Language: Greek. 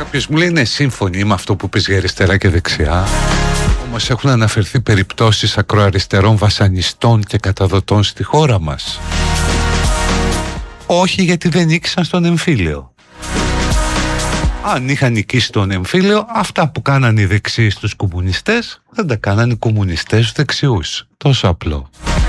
Κάποιος μου λέει, ναι, σύμφωνοι με αυτό που πες για αριστερά και δεξιά. Όμως έχουν αναφερθεί περιπτώσεις ακροαριστερών βασανιστών και καταδοτών στη χώρα μας. Όχι, γιατί δεν νίκησαν στον εμφύλιο. Αν είχαν νικήσει στον εμφύλιο, αυτά που κάνανε οι δεξιοί στους κομμουνιστές δεν τα κάνανε οι κομμουνιστές στους δεξιούς. Τόσο απλό.